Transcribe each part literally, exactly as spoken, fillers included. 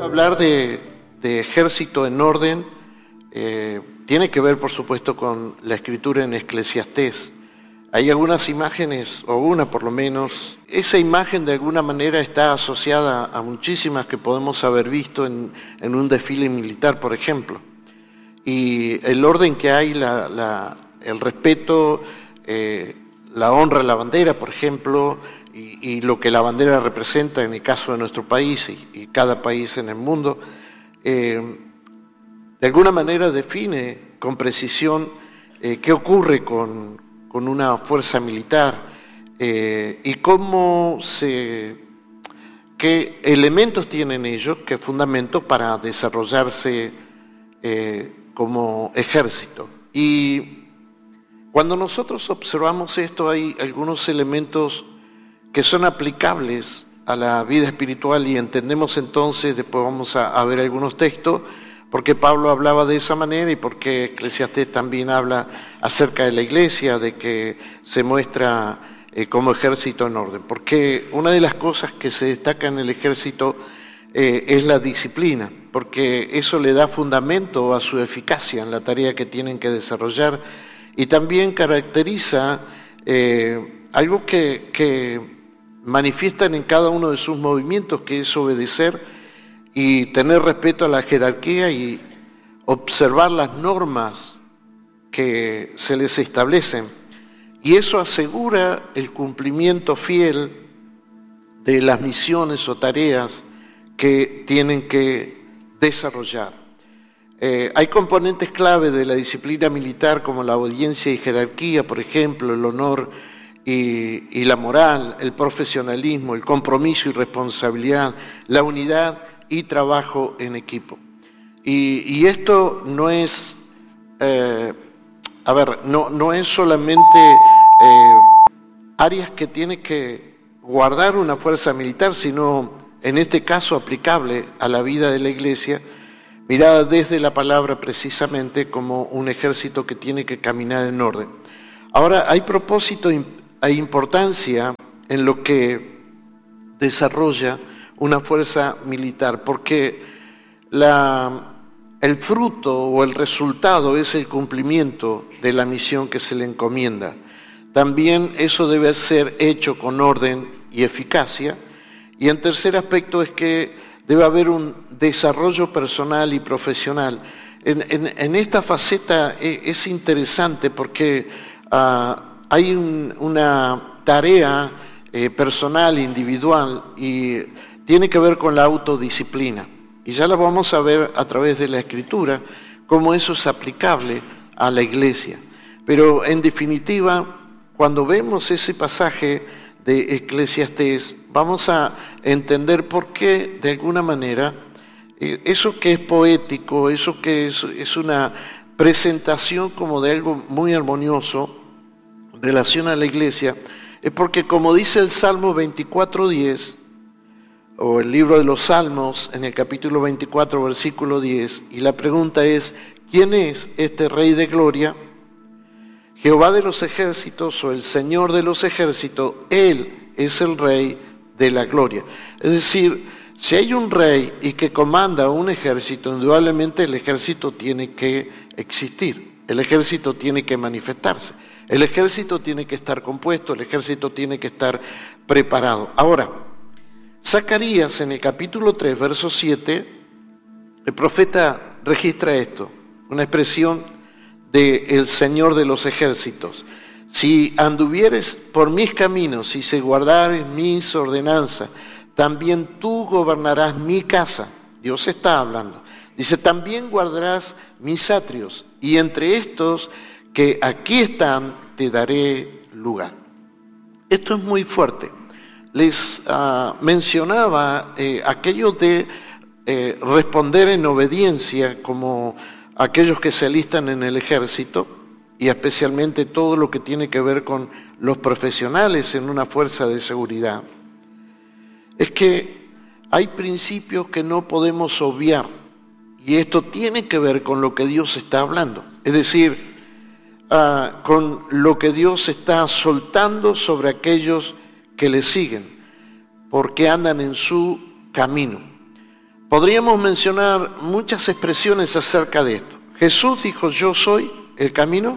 Hablar de, de ejército en orden eh, tiene que ver, por supuesto, con la escritura en Eclesiastés. Hay algunas imágenes, o una por lo menos. Esa imagen de alguna manera está asociada a muchísimas que podemos haber visto en, en un desfile militar, por ejemplo. Y el orden que hay, la, la, el respeto, eh, la honra a la bandera, por ejemplo, y, y lo que la bandera representa en el caso de nuestro país y, y cada país en el mundo, eh, de alguna manera define con precisión eh, qué ocurre con, con una fuerza militar eh, y cómo se, qué elementos tienen ellos, qué fundamentos para desarrollarse eh, como ejército. Y cuando nosotros observamos esto, hay algunos elementos que son aplicables a la vida espiritual y entendemos entonces, después vamos a, a ver algunos textos, porque Pablo hablaba de esa manera y porque Eclesiastés también habla acerca de la iglesia, de que se muestra eh, como ejército en orden. Porque una de las cosas que se destaca en el ejército eh, es la disciplina, porque eso le da fundamento a su eficacia en la tarea que tienen que desarrollar y también caracteriza eh, algo que, que manifiestan en cada uno de sus movimientos, que es obedecer y tener respeto a la jerarquía y observar las normas que se les establecen. Y eso asegura el cumplimiento fiel de las misiones o tareas que tienen que desarrollar. Eh, hay componentes clave de la disciplina militar como la obediencia y jerarquía, por ejemplo, el honor y, y la moral, el profesionalismo, el compromiso y responsabilidad, la unidad y trabajo en equipo. Y, y esto no es, eh, a ver, no, no es solamente eh, áreas que tiene que guardar una fuerza militar, sino en este caso aplicable a la vida de la iglesia, mirada desde la palabra precisamente como un ejército que tiene que caminar en orden. Ahora, hay propósito, hay importancia en lo que desarrolla una fuerza militar, porque la, el fruto o el resultado es el cumplimiento de la misión que se le encomienda. También eso debe ser hecho con orden y eficacia. Y en tercer aspecto es que debe haber un desarrollo personal y profesional. En, en, en esta faceta es interesante porque uh, hay un, una tarea eh, personal, individual, y tiene que ver con la autodisciplina. Y ya la vamos a ver a través de la Escritura, cómo eso es aplicable a la iglesia. Pero en definitiva, cuando vemos ese pasaje de Eclesiastés, vamos a entender por qué, de alguna manera, eso que es poético, eso que es, es una presentación como de algo muy armonioso en relación a la iglesia, es porque, como dice el Salmo veinticuatro diez, o el libro de los Salmos, en el capítulo veinticuatro, versículo diez, y la pregunta es, ¿quién es este Rey de Gloria? Jehová de los ejércitos, o el Señor de los ejércitos, Él es el Rey de la Gloria. Es decir, si hay un rey y que comanda un ejército, indudablemente el ejército tiene que existir, el ejército tiene que manifestarse, el ejército tiene que estar compuesto, el ejército tiene que estar preparado. Ahora, Zacarías en el capítulo tres, verso siete, el profeta registra esto, una expresión del Señor de los ejércitos. Si anduvieres por mis caminos y se guardares mis ordenanzas, también tú gobernarás mi casa. Dios está hablando. Dice, también guardarás mis atrios, y entre estos que aquí están te daré lugar. Esto es muy fuerte. Les uh, mencionaba eh, aquello de eh, responder en obediencia, como aquellos que se alistan en el ejército, y especialmente todo lo que tiene que ver con los profesionales en una fuerza de seguridad. Es que hay principios que no podemos obviar, y esto tiene que ver con lo que Dios está hablando, es decir, uh, con lo que Dios está soltando sobre aquellos que le siguen, porque andan en su camino. podríamos mencionar muchas expresiones acerca de esto. Jesús dijo, yo soy el camino,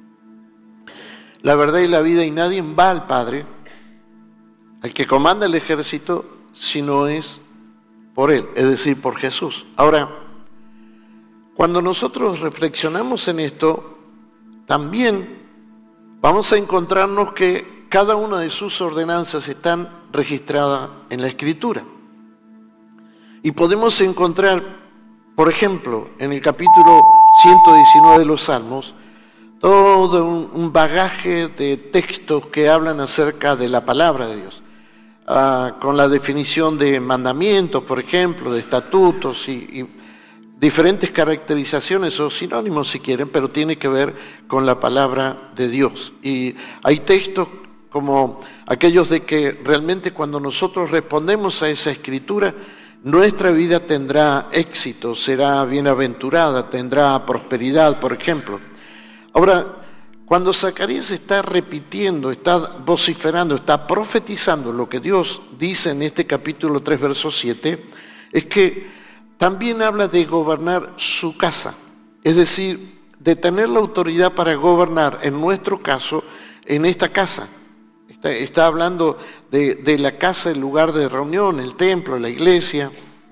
la verdad y la vida, y nadie va al Padre, al que comanda el ejército, si no es por Él, es decir, por Jesús. Ahora, cuando nosotros reflexionamos en esto, también vamos a encontrarnos que cada una de sus ordenanzas están registradas en la Escritura. Y podemos encontrar, por ejemplo, en el capítulo ciento diecinueve de los Salmos, todo un, un bagaje de textos que hablan acerca de la palabra de Dios, ah, con la definición de mandamientos, por ejemplo, de estatutos y, y diferentes caracterizaciones o sinónimos si quieren, pero tiene que ver con la palabra de Dios. Y hay textos como aquellos de que realmente cuando nosotros respondemos a esa escritura, nuestra vida tendrá éxito, será bienaventurada, tendrá prosperidad, por ejemplo. Ahora, cuando Zacarías está repitiendo, está vociferando, está profetizando lo que Dios dice en este capítulo tres, verso siete, es que también habla de gobernar su casa, es decir, de tener la autoridad para gobernar, en nuestro caso, en esta casa. Está, está hablando de, de la casa, el lugar de reunión, el templo, la iglesia.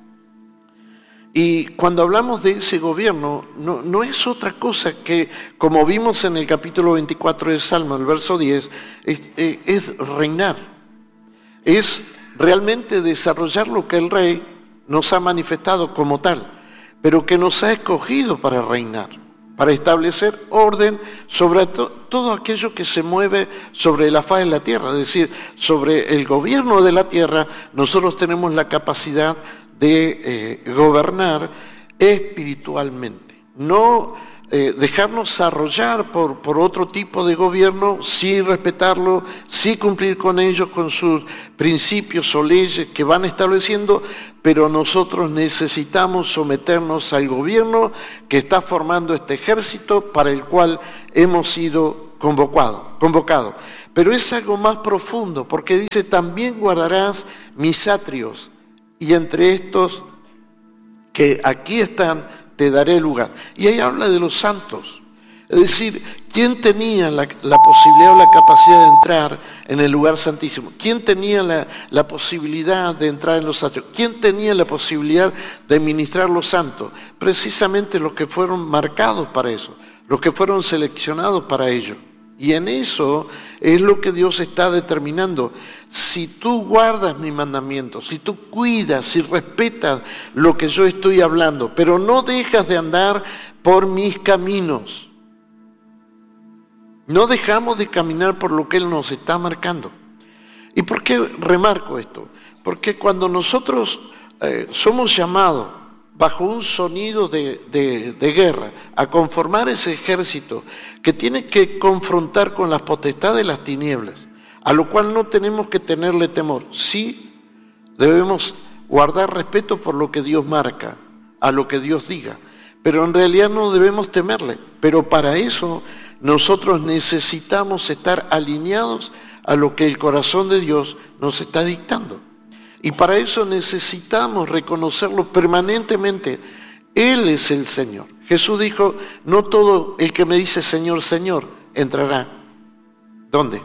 Y cuando hablamos de ese gobierno, no, no es otra cosa que, como vimos en el capítulo veinticuatro del Salmo, el verso diez, es, es reinar. Es realmente desarrollar lo que el rey nos ha manifestado como tal, pero que nos ha escogido para reinar, para establecer orden sobre to, todo aquello que se mueve sobre la faz de la tierra, es decir, sobre el gobierno de la tierra. Nosotros tenemos la capacidad de eh, gobernar espiritualmente, no eh, dejarnos arrollar por, por otro tipo de gobierno, sí respetarlo, sí cumplir con ellos, con sus principios o leyes que van estableciendo, pero nosotros necesitamos someternos al gobierno que está formando este ejército para el cual hemos sido convocados. Convocado. Pero es algo más profundo, porque dice, también guardarás mis atrios, y entre estos que aquí están, te daré lugar. Y ahí habla de los santos. Es decir, ¿quién tenía la, la posibilidad o la capacidad de entrar en el lugar santísimo? ¿Quién tenía la, la posibilidad de entrar en los atrios? ¿Quién tenía la posibilidad de ministrar los santos? Precisamente los que fueron marcados para eso, los que fueron seleccionados para ello. Y en eso es lo que Dios está determinando. Si tú guardas mis mandamientos, si tú cuidas, si respetas lo que yo estoy hablando, pero no dejas de andar por mis caminos, no dejamos de caminar por lo que Él nos está marcando. ¿Y por qué remarco esto? Porque cuando nosotros eh, somos llamados bajo un sonido de, de, de guerra a conformar ese ejército que tiene que confrontar con las potestades de las tinieblas, a lo cual no tenemos que tenerle temor. Sí debemos guardar respeto por lo que Dios marca, a lo que Dios diga, pero en realidad no debemos temerle. Pero para eso nosotros necesitamos estar alineados a lo que el corazón de Dios nos está dictando. Y para eso necesitamos reconocerlo permanentemente. Él es el Señor. Jesús dijo, no todo el que me dice Señor, Señor, entrará. ¿Dónde?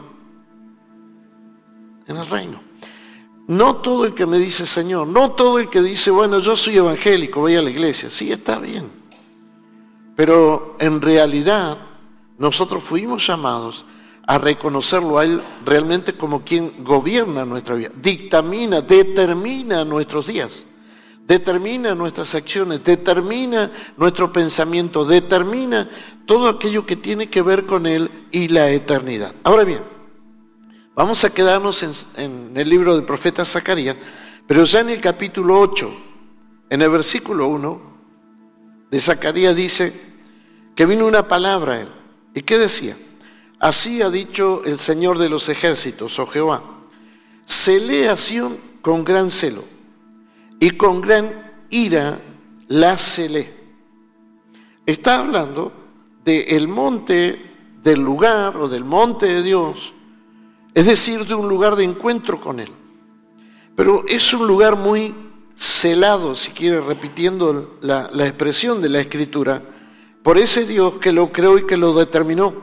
En el reino. No todo el que me dice Señor, no todo el que dice, bueno, yo soy evangélico, voy a la iglesia. Sí, está bien. Pero en realidad nosotros fuimos llamados a reconocerlo a Él realmente como quien gobierna nuestra vida, dictamina, determina nuestros días, determina nuestras acciones, determina nuestro pensamiento, determina todo aquello que tiene que ver con Él y la eternidad. Ahora bien, vamos a quedarnos en, en el libro del profeta Zacarías, pero ya en el capítulo ocho, en el versículo uno de Zacarías dice que vino una palabra a él. ¿Y qué decía? Así ha dicho el Señor de los ejércitos, oh Jehová, celé a Sión con gran celo, y con gran ira la celé. Está hablando del monte, del lugar o del monte de Dios, es decir, de un lugar de encuentro con Él. Pero es un lugar muy selado, si quiere, repitiendo la, la expresión de la Escritura, por ese Dios que lo creó y que lo determinó,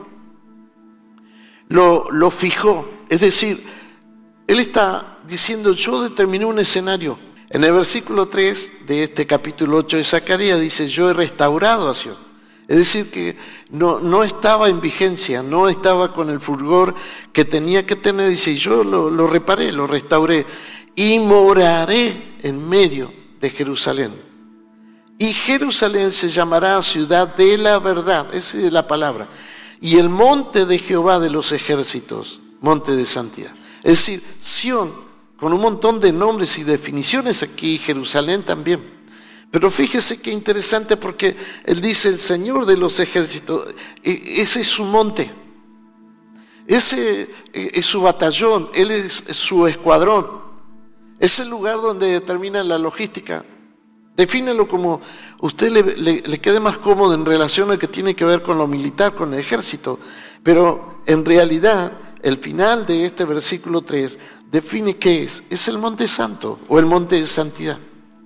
lo, lo fijó. Es decir, Él está diciendo, yo determiné un escenario. En el versículo tres de este capítulo ocho de Zacarías dice, yo he restaurado a Sion. Es decir, que no, no estaba en vigencia, no estaba con el fulgor que tenía que tener. Dice, yo lo, lo reparé, lo restauré y moraré en medio de Jerusalén. Y Jerusalén se llamará ciudad de la verdad, esa es la palabra. Y el monte de Jehová de los ejércitos, monte de santidad. Es decir, Sión, con un montón de nombres y definiciones aquí, Jerusalén también. Pero fíjese qué interesante, porque él dice el Señor de los ejércitos, ese es su monte, ese es su batallón, él es su escuadrón, es el lugar donde determina la logística. Defínelo como usted le, le, le quede más cómodo en relación a que tiene que ver con lo militar, con el ejército. Pero en realidad, el final de este versículo tres define qué es. Es el monte santo o el monte de santidad.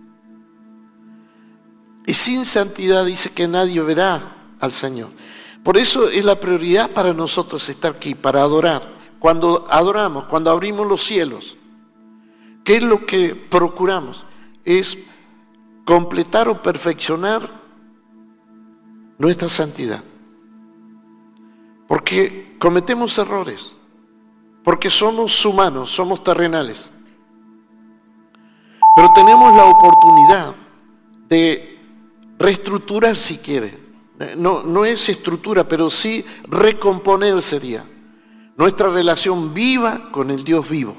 Y sin santidad dice que nadie verá al Señor. Por eso es la prioridad para nosotros estar aquí, para adorar. Cuando adoramos, cuando abrimos los cielos, ¿qué es lo que procuramos? Es completar o perfeccionar nuestra santidad. Porque cometemos errores, porque somos humanos, somos terrenales. Pero tenemos la oportunidad de reestructurar, si quiere. No, no es estructura, pero sí recomponer sería nuestra relación viva con el Dios vivo.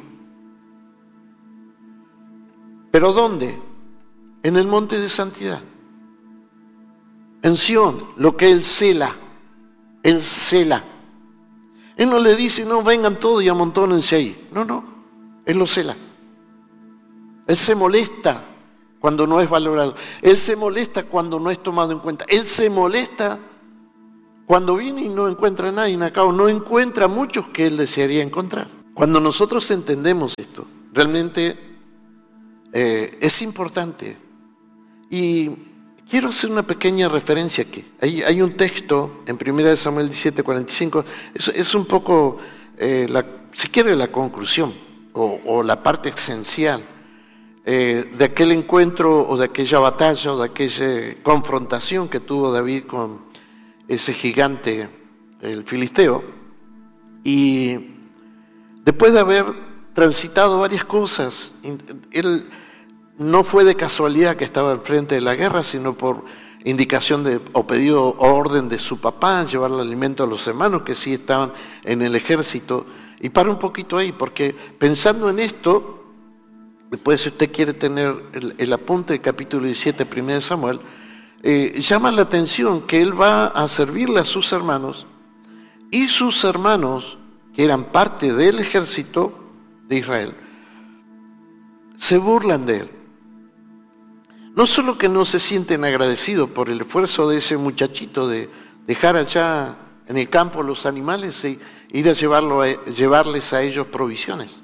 ¿Pero dónde? En el monte de santidad. En Sión, lo que Él cela. Él cela. Él no le dice, no, vengan todos y amontónense ahí. No, no, Él lo cela. Él se molesta cuando no es valorado. Él se molesta cuando no es tomado en cuenta. Él se molesta cuando viene y no encuentra a nadie acá, o no encuentra a muchos que Él desearía encontrar. Cuando nosotros entendemos esto, realmente eh, es importante. Y quiero hacer una pequeña referencia aquí. Hay, hay un texto en primera de Samuel diecisiete, cuarenta y cinco, es, es un poco, eh, la, si quiere, la conclusión o, o la parte esencial Eh, de aquel encuentro o de aquella batalla o de aquella confrontación que tuvo David con ese gigante, el filisteo. Y después de haber transitado varias cosas, él no fue de casualidad que estaba al frente de la guerra, sino por indicación de, o pedido o orden de su papá, llevar el alimento a los hermanos que sí estaban en el ejército. Y para un poquito ahí, porque pensando en esto, después, si usted quiere tener el, el apunte del capítulo diecisiete, primera de Samuel, eh, llama la atención que él va a servirle a sus hermanos, y sus hermanos, que eran parte del ejército de Israel, se burlan de él. No solo que no se sienten agradecidos por el esfuerzo de ese muchachito de dejar allá en el campo los animales e ir a, llevarlo a llevarles a ellos provisiones.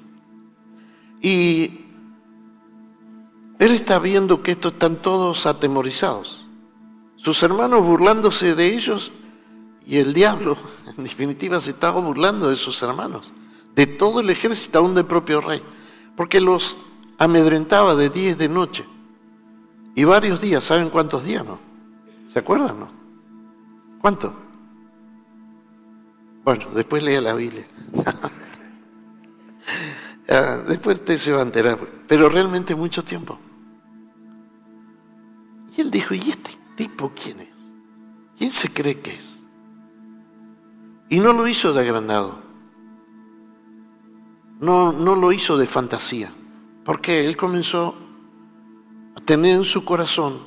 Y él está viendo que estos están todos atemorizados. Sus hermanos burlándose de ellos, y el diablo, en definitiva, se estaba burlando de sus hermanos, de todo el ejército, aún del propio rey, porque los amedrentaba de día y de noche. Y varios días, ¿saben cuántos días, no? ¿Se acuerdan, no? ¿Cuánto? Bueno, después lea la Biblia. Después usted se va a enterar, pero realmente mucho tiempo. Y él dijo, ¿y este tipo quién es? ¿Quién se cree que es? Y no lo hizo de agrandado. No, no lo hizo de fantasía. Porque él comenzó a tener en su corazón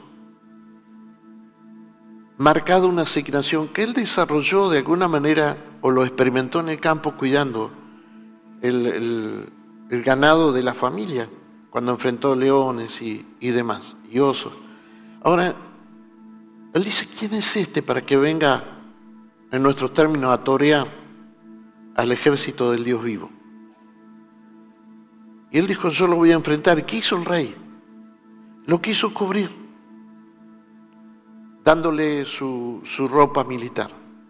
marcada una asignación que él desarrolló de alguna manera o lo experimentó en el campo cuidando el, el, el ganado de la familia cuando enfrentó leones y, y demás, y osos. Ahora, él dice, ¿quién es este para que venga, en nuestros términos, a torear al ejército del Dios vivo? Y él dijo, yo lo voy a enfrentar. ¿Qué hizo el rey? lo quiso cubrir, dándole su, su ropa militar.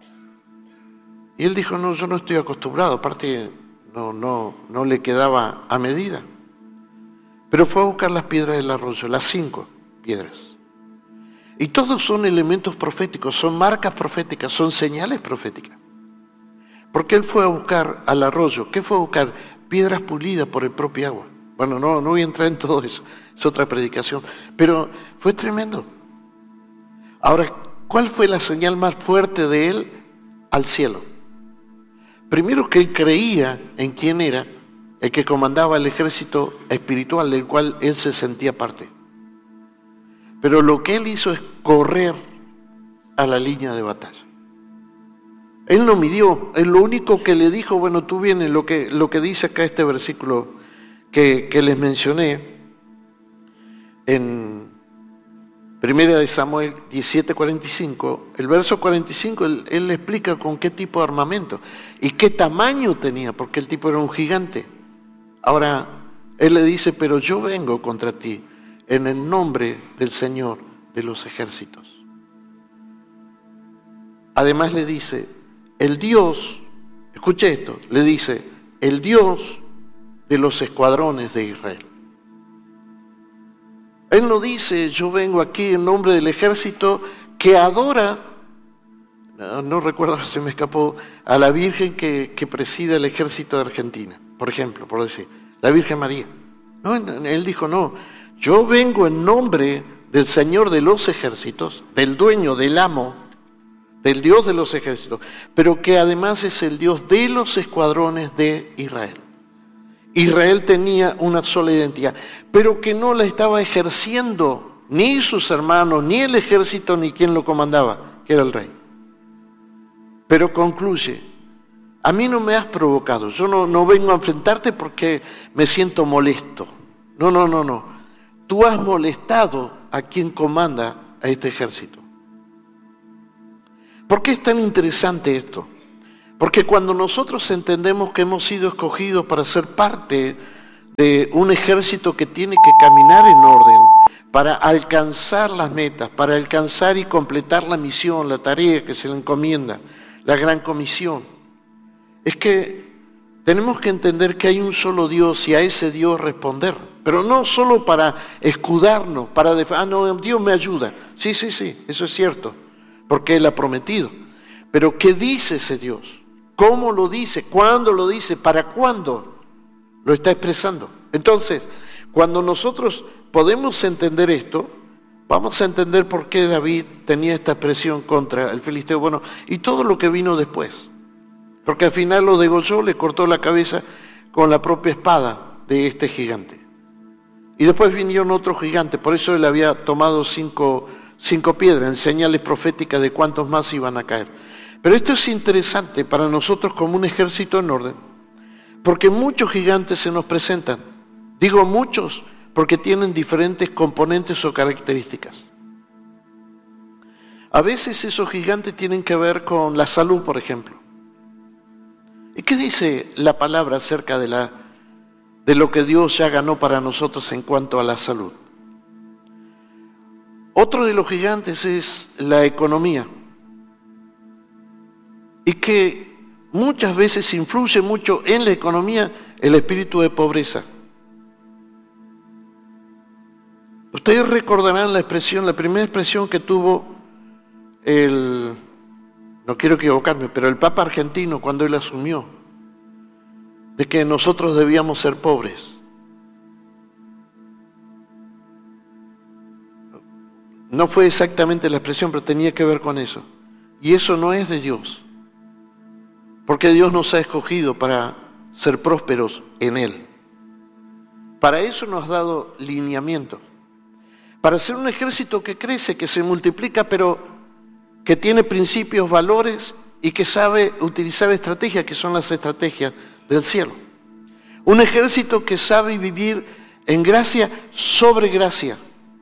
Y él dijo, no, yo no estoy acostumbrado, aparte no, no, no le quedaba a medida. Pero fue a buscar las piedras del arroyo, las cinco piedras. Y todos son elementos proféticos, son marcas proféticas, son señales proféticas. Porque él fue a buscar al arroyo. ¿Qué fue a buscar? Piedras pulidas por el propio agua. Bueno, no, no voy a entrar en todo eso, es otra predicación. Pero fue tremendo. Ahora, ¿cuál fue la señal más fuerte de él al cielo? Primero, que él creía en quién era el que comandaba el ejército espiritual del cual él se sentía parte. Pero lo que él hizo es correr a la línea de batalla. Él no midió, él lo único que le dijo, bueno, tú vienes, lo que, lo que dice acá este versículo que, que les mencioné en Primera de Samuel diecisiete cuarenta y cinco, el verso cuarenta y cinco, él, él le explica con qué tipo de armamento y qué tamaño tenía, porque el tipo era un gigante. Ahora, él le dice, pero yo vengo contra ti en el nombre del Señor de los ejércitos. Además le dice, el Dios, escuche esto, le dice, el Dios de los escuadrones de Israel. Él no dice, yo vengo aquí en nombre del ejército que adora, no, no recuerdo, se me escapó, a la Virgen que, que preside el ejército de Argentina, por ejemplo, por decir, la Virgen María. No, él dijo, no, yo vengo en nombre del Señor de los ejércitos, del dueño, del amo, del Dios de los ejércitos, pero que además es el Dios de los escuadrones de Israel. Israel tenía una sola identidad, pero que no la estaba ejerciendo ni sus hermanos, ni el ejército, ni quien lo comandaba, que era el rey. Pero concluye, a mí no me has provocado, yo no, no vengo a enfrentarte porque me siento molesto. No, no, no, no. Tú has molestado a quien comanda a este ejército. ¿Por qué es tan interesante esto? Porque cuando nosotros entendemos que hemos sido escogidos para ser parte de un ejército que tiene que caminar en orden, para alcanzar las metas, para alcanzar y completar la misión, la tarea que se le encomienda, la gran comisión, es que tenemos que entender que hay un solo Dios y a ese Dios responder. Pero no solo para escudarnos, para decir, ah, no, Dios me ayuda. Sí, sí, sí, eso es cierto, porque Él ha prometido. Pero ¿qué dice ese Dios? ¿Cómo lo dice? ¿Cuándo lo dice? ¿Para cuándo lo está expresando? Entonces, cuando nosotros podemos entender esto, vamos a entender por qué David tenía esta expresión contra el filisteo. Bueno, y todo lo que vino después. Porque al final lo degolló, le cortó la cabeza con la propia espada de este gigante. Y después vinieron otros gigantes, por eso él había tomado cinco, cinco piedras, en señales proféticas de cuántos más iban a caer. Pero esto es interesante para nosotros como un ejército en orden, porque muchos gigantes se nos presentan. Digo muchos porque tienen diferentes componentes o características. A veces esos gigantes tienen que ver con la salud, por ejemplo. ¿Y qué dice la palabra acerca de, la, de lo que Dios ya ganó para nosotros en cuanto a la salud? Otro de los gigantes es la economía. Y que muchas veces influye mucho en la economía el espíritu de pobreza. Ustedes recordarán la expresión, la primera expresión que tuvo el, no quiero equivocarme, pero el Papa argentino cuando él asumió, de que nosotros debíamos ser pobres. No fue exactamente la expresión, pero tenía que ver con eso. Y eso no es de Dios. Porque Dios nos ha escogido para ser prósperos en Él. Para eso nos ha dado lineamiento. Para ser un ejército que crece, que se multiplica, pero que tiene principios, valores y que sabe utilizar estrategias, que son las estrategias del cielo. Un ejército que sabe vivir en gracia sobre gracia.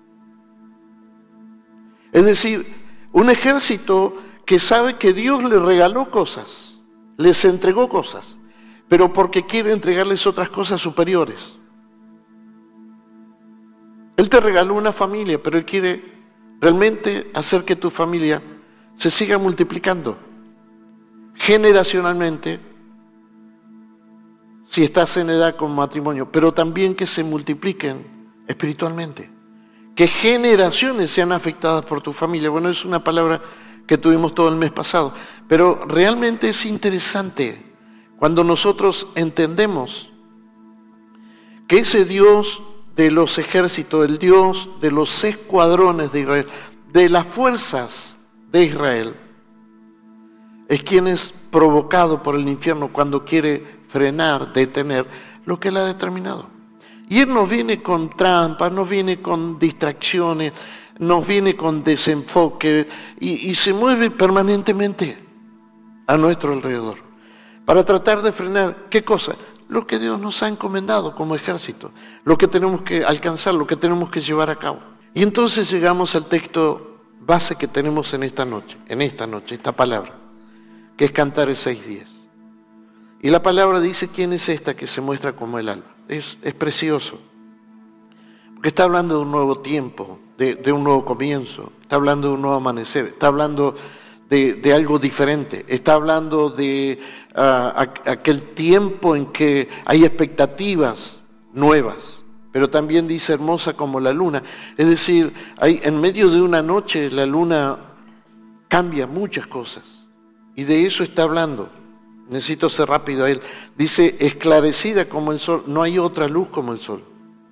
Es decir, un ejército que sabe que Dios le regaló cosas, les entregó cosas, pero porque quiere entregarles otras cosas superiores. Él te regaló una familia, pero Él quiere realmente hacer que tu familia se siga multiplicando generacionalmente, si estás en edad con matrimonio, pero también que se multipliquen espiritualmente, que generaciones sean afectadas por tu familia. Bueno, es una palabra que tuvimos todo el mes pasado, pero realmente es interesante cuando nosotros entendemos que ese Dios de los ejércitos, el Dios de los escuadrones de Israel, de las fuerzas de Israel, es quien es provocado por el infierno cuando quiere frenar, detener lo que Él ha determinado. Y Él nos viene con trampas, nos viene con distracciones, nos viene con desenfoque y, y se mueve permanentemente a nuestro alrededor para tratar de frenar, ¿qué cosa? Lo que Dios nos ha encomendado como ejército, lo que tenemos que alcanzar, lo que tenemos que llevar a cabo. Y entonces llegamos al texto base que tenemos en esta noche, en esta noche, esta palabra, que es Cantares seis diez. Y la palabra dice, ¿quién es esta que se muestra como el alba? Es, es precioso, porque está hablando de un nuevo tiempo, de, de un nuevo comienzo, está hablando de un nuevo amanecer, está hablando de, de algo diferente, está hablando de uh, aquel tiempo en que hay expectativas nuevas, pero también dice hermosa como la luna. Es decir, hay, en medio de una noche la luna cambia muchas cosas, y de eso está hablando. Necesito ser rápido a él. Dice, esclarecida como el sol, no hay otra luz como el sol.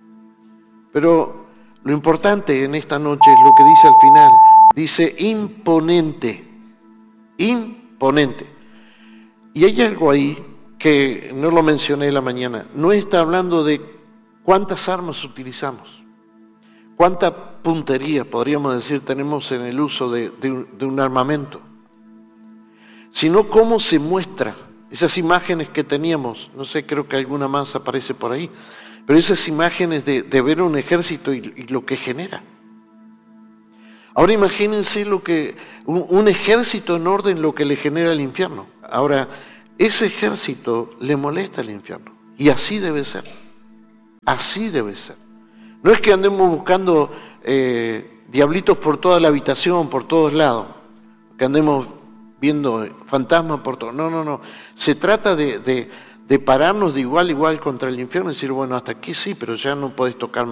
Pero lo importante en esta noche es lo que dice al final. Dice, imponente, imponente. Y hay algo ahí que no lo mencioné en la mañana. No está hablando de cuántas armas utilizamos, cuánta puntería, podríamos decir, tenemos en el uso de, de, un, de un armamento, sino cómo se muestra. Esas imágenes que teníamos, no sé, creo que alguna más aparece por ahí, pero esas imágenes de, de ver un ejército y, y lo que genera. Ahora imagínense lo que un, un ejército en orden, lo que le genera el infierno. Ahora, ese ejército le molesta al infierno, y así debe ser, así debe ser. No es que andemos buscando eh, diablitos por toda la habitación, por todos lados, que andemos viendo fantasmas por todo. No, no, no. Se trata de, de, de pararnos de igual a igual contra el infierno y decir, bueno, hasta aquí sí, pero ya no podés tocarme